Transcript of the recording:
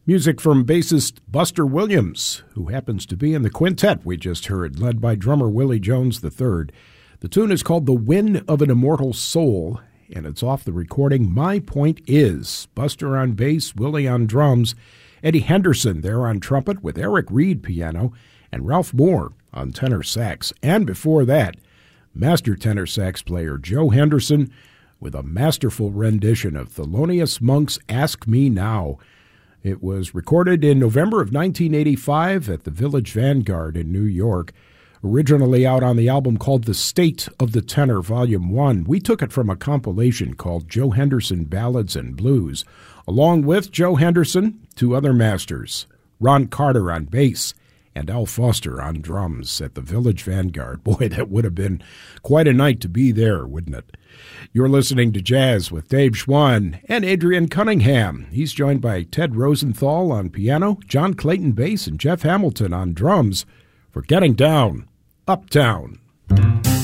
Music from bassist Buster Williams, who happens to be in the quintet we just heard, led by drummer Willie Jones III. The tune is called The Wind of an Immortal Soul, and it's off the recording My Point Is. Buster on bass, Willie on drums, Eddie Henderson there on trumpet with Eric Reed piano, and Ralph Moore on tenor sax. And before that, master tenor sax player Joe Henderson with a masterful rendition of Thelonious Monk's Ask Me Now. It was recorded in November of 1985 at the Village Vanguard in New York, originally out on the album called The State of the Tenor, Volume 1. We took it from a compilation called Joe Henderson Ballads and Blues. Along with Joe Henderson, two other masters, Ron Carter on bass and Al Foster on drums at the Village Vanguard. Boy, that would have been quite a night to be there, wouldn't it? You're listening to Jazz with Dave Schwann and Adrian Cunningham. He's joined by Ted Rosenthal on piano, John Clayton bass, and Jeff Hamilton on drums for Getting Down, Uptown.